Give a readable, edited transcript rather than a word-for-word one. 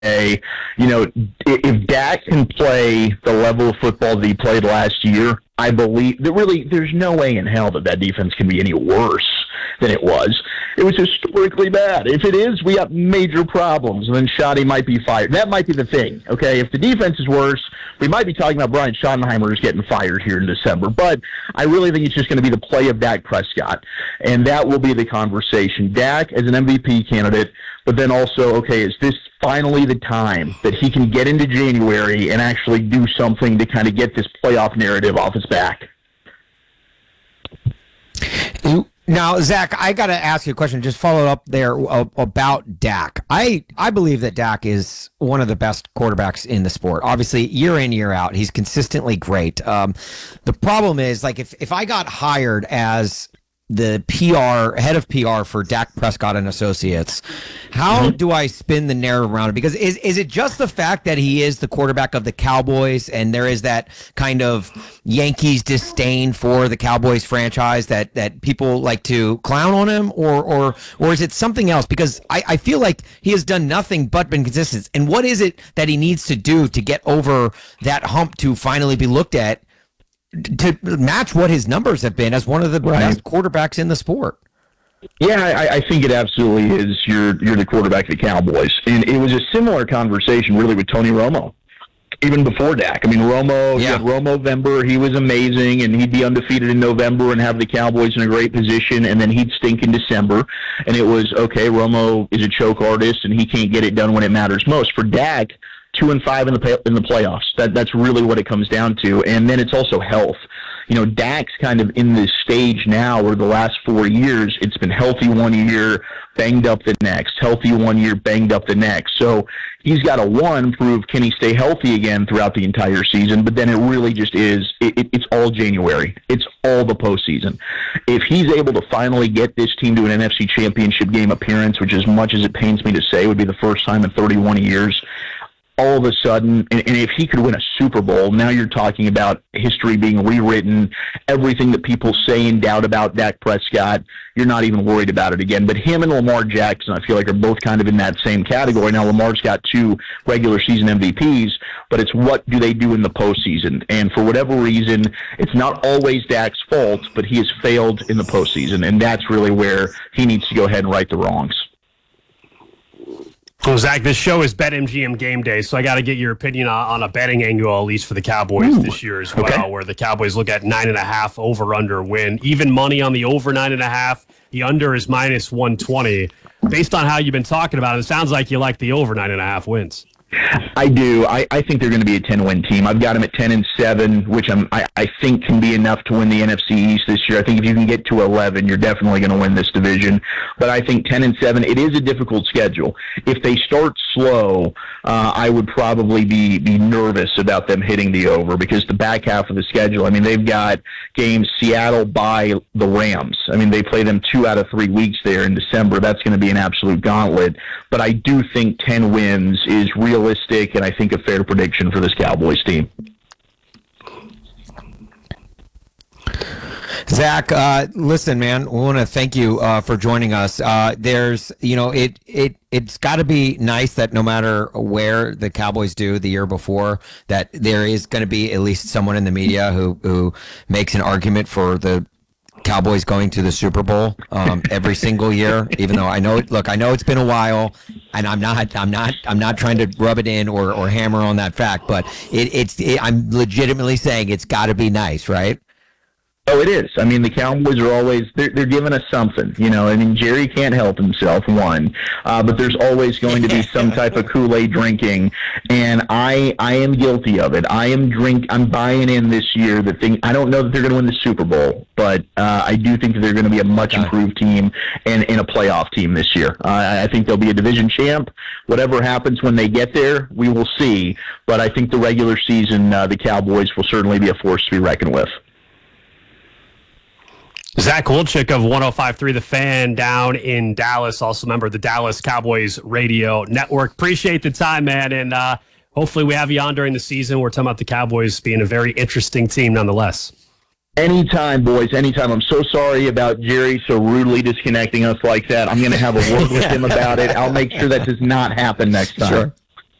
You know, if Dak can play the level of football that he played last year, I believe that really there's no way in hell that defense can be any worse than it was. It was historically bad. If it is, we got major problems, and then Schotty might be fired. That might be the thing, okay? If the defense is worse, we might be talking about Brian Schottenheimer is getting fired here in December. But I really think it's just going to be the play of Dak Prescott, and that will be the conversation. Dak as an MVP candidate, but then also, okay, is this finally the time that he can get into January and actually do something to kind of get this playoff narrative off his back? Now, Zach, I got to ask you a question. Just follow up there about Dak. I believe that Dak is one of the best quarterbacks in the sport. Obviously, year in, year out, he's consistently great. The problem is, like, if I got hired as the head of PR for Dak Prescott and Associates, how do I spin the narrative around it? Because is it just the fact that he is the quarterback of the Cowboys and there is that kind of Yankees disdain for the Cowboys franchise that people like to clown on him, or is it something else? Because I feel like he has done nothing but been consistent. And what is it that he needs to do to get over that hump to finally be looked at to match what his numbers have been as one of the best quarterbacks in the sport? Yeah, I think it absolutely is. You're the quarterback of the Cowboys. And it was a similar conversation really with Tony Romo, even before Dak. I mean, Romo, you had Romo-vember, he was amazing, and he'd be undefeated in November and have the Cowboys in a great position, and then he'd stink in December. And it was, okay, Romo is a choke artist, and he can't get it done when it matters most. For Dak, 2-5 in the playoffs. That's really what it comes down to. And then it's also health. You know, Dak's kind of in this stage now where the last 4 years, it's been healthy one year, banged up the next, healthy one year, banged up the next. So he's got to, prove can he stay healthy again throughout the entire season, but then it really just is, it's all January. It's all the postseason. If he's able to finally get this team to an NFC Championship game appearance, which as much as it pains me to say would be the first time in 31 years, all of a sudden, and if he could win a Super Bowl, now you're talking about history being rewritten, everything that people say and doubt about Dak Prescott, you're not even worried about it again. But him and Lamar Jackson, I feel like, are both kind of in that same category. Now, Lamar's got 2 regular season MVPs, but it's what do they do in the postseason? And for whatever reason, it's not always Dak's fault, but he has failed in the postseason, and that's really where he needs to go ahead and right the wrongs. Well, Zach, this show is BetMGM Game Day, so I got to get your opinion on a betting angle, at least for the Cowboys this year as well, where the Cowboys look at 9.5 over/under win. Even money on the over 9.5. The under is -120. Based on how you've been talking about it, it sounds like you like the over 9.5 wins. I do. I think they're going to be a 10-win team. I've got them at 10-7, which I think can be enough to win the NFC East this year. I think if you can get to 11, you're definitely going to win this division. But I think 10-7, it is a difficult schedule. If they start slow, I would probably be nervous about them hitting the over, because the back half of the schedule, I mean, they've got games Seattle by the Rams. I mean, they play them 2 out of 3 weeks there in December. That's going to be an absolute gauntlet. But I do think 10 wins is realistic, and I think a fair prediction for this Cowboys team. Zach, listen, man, we want to thank you for joining us. There's, it's got to be nice that no matter where the Cowboys do the year before, that there is going to be at least someone in the media who makes an argument for the Cowboys going to the Super Bowl every single year, even though I know it's been a while, and I'm not trying to rub it in or hammer on that fact, but I'm legitimately saying it's got to be nice, right? Oh, it is. I mean, the Cowboys are always, they're giving us something, I mean, Jerry can't help himself, but there's always going to be some type of Kool-Aid drinking, and I am guilty of it. I'm buying in this year. I don't know that they're going to win the Super Bowl, but I do think that they're going to be a much improved team and a playoff team this year. I think they'll be a division champ. Whatever happens when they get there, we will see, but I think the regular season, the Cowboys will certainly be a force to be reckoned with. Zach Wolchuk of 105.3 The Fan down in Dallas, also member of the Dallas Cowboys Radio Network. Appreciate the time, man, and hopefully we have you on during the season. We're talking about the Cowboys being a very interesting team nonetheless. Anytime, boys, anytime. I'm so sorry about Jerry so rudely disconnecting us like that. I'm going to have a word with him about it. I'll make sure that does not happen next time. Sure.